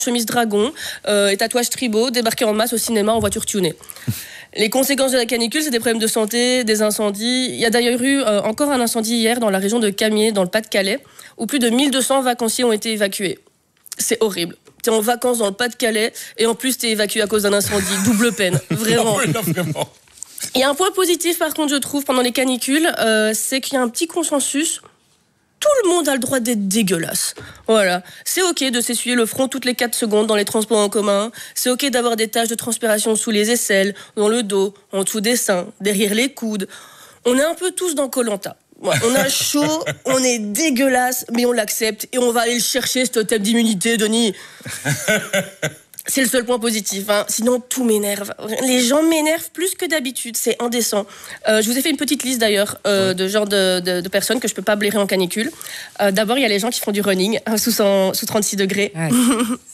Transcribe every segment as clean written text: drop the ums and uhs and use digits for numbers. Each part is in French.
chemise dragon et tatouages tribaux débarqués en masse au cinéma en voiture tunée. Les conséquences de la canicule, c'est des problèmes de santé, des incendies. Il y a d'ailleurs eu encore un incendie hier dans la région de Camiers, dans le Pas-de-Calais, où plus de 1200 vacanciers ont été évacués. C'est horrible. T'es en vacances dans le Pas-de-Calais et en plus t'es évacué à cause d'un incendie. Double peine, vraiment. Non, vraiment. Il y a un point positif par contre, je trouve, pendant les canicules, c'est qu'il y a un petit consensus. Tout le monde a le droit d'être dégueulasse. Voilà. C'est ok de s'essuyer le front toutes les 4 secondes dans les transports en commun. C'est ok d'avoir des taches de transpiration sous les aisselles, dans le dos, en dessous des seins, derrière les coudes. On est un peu tous dans Koh-Lanta. Ouais, on a chaud, on est dégueulasse, mais on l'accepte et on va aller le chercher, ce totem d'immunité, Denis. C'est le seul point positif, hein. Sinon tout m'énerve. Les gens m'énervent plus que d'habitude, c'est indécent. Je vous ai fait une petite liste d'ailleurs de genre de personnes que je peux pas blairer en canicule. D'abord, il y a les gens qui font du running sous 36 degrés. Ouais. Pourquoi ?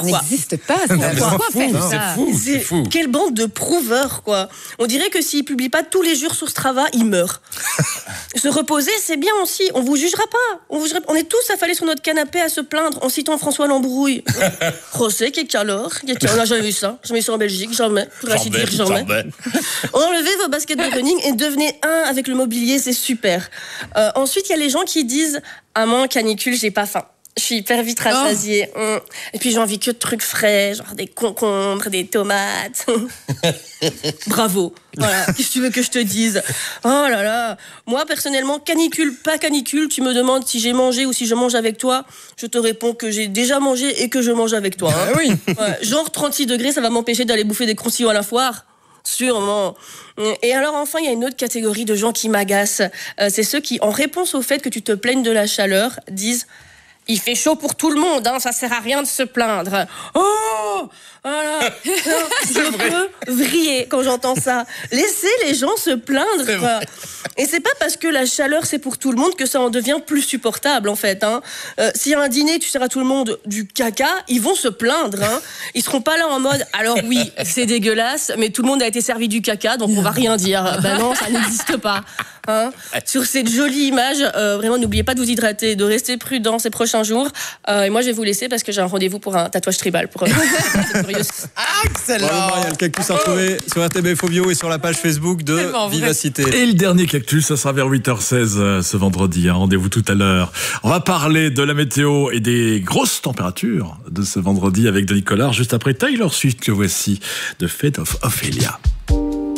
Ça n'existe pas, ça. Pourquoi faire ça ? C'est fou. Quelle bande de prouveurs, quoi. On dirait que s'ils publient pas tous les jours sur Strava, ils meurent. Se reposer, c'est bien aussi. On vous jugera pas. On est tous affalés sur notre canapé à se plaindre en citant François Lambrouille. José, qu'est-ce alors ? On n'a jamais vu ça. Jamais sur en Belgique, jamais. Pour ainsi dire, jamais. Enlevez vos baskets de running et devenez un avec le mobilier, c'est super. Ensuite, il y a les gens qui disent « Ah, moi, en canicule, j'ai pas faim. Je suis hyper vite rassasiée. Et puis j'ai envie que de trucs frais, genre des concombres, des tomates. » Bravo. Voilà. Qu'est-ce que tu veux que je te dise ? Oh là là. Moi, personnellement, canicule, pas canicule, tu me demandes si j'ai mangé ou si je mange avec toi. Je te réponds que j'ai déjà mangé et que je mange avec toi. Hein. Oui. Ouais. Genre 36 degrés, ça va m'empêcher d'aller bouffer des croustillons à la foire ? Sûrement. Et alors enfin, il y a une autre catégorie de gens qui m'agacent. C'est ceux qui, en réponse au fait que tu te plaignes de la chaleur, disent « Il fait chaud pour tout le monde, hein, ça sert à rien de se plaindre. » Oh, voilà. Je peux vriller quand j'entends ça. Laissez les gens se plaindre, quoi. Et c'est pas parce que la chaleur c'est pour tout le monde que ça en devient plus supportable, en fait. Hein. S'il y a un dîner, tu sers à tout le monde du caca, ils vont se plaindre. Hein. Ils seront pas là en mode, alors oui, c'est dégueulasse, mais tout le monde a été servi du caca, donc on va rien dire. Ben non, ça n'existe pas. Hein. Sur cette jolie image, vraiment, n'oubliez pas de vous hydrater, de rester prudent ces prochains jours. Et moi, je vais vous laisser parce que j'ai un rendez-vous pour un tatouage tribal. Excellent. Il y a le cactus à retrouver sur RTBF Bio et sur la page Facebook de Vivacité. Et le dernier cactus, ça sera vers 8h16 ce vendredi. Rendez-vous tout à l'heure. On va parler de la météo et des grosses températures de ce vendredi avec Denis Collard, juste après Taylor Swift, que voici, de Fate of Ophelia.